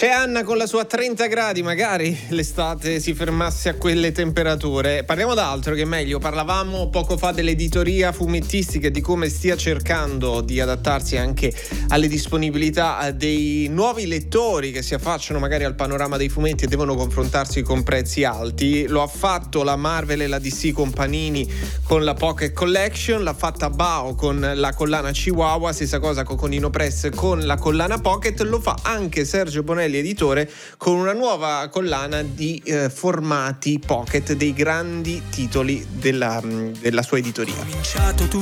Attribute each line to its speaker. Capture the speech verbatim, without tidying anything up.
Speaker 1: C'è Anna con la sua trenta gradi, magari l'estate si fermasse a quelle temperature. Parliamo d'altro che è meglio. Parlavamo poco fa dell'editoria fumettistica e di come stia cercando di adattarsi anche alle disponibilità dei nuovi lettori che si affacciano magari al panorama dei fumetti e devono confrontarsi con prezzi alti. Lo ha fatto la Marvel e la D C con Panini con la Pocket Collection, l'ha fatta Bao con la collana Chihuahua, stessa cosa Coconino Press con la collana Pocket, lo fa anche Sergio Bonelli editore con una nuova collana di eh, formati pocket dei grandi titoli della, della sua editoria.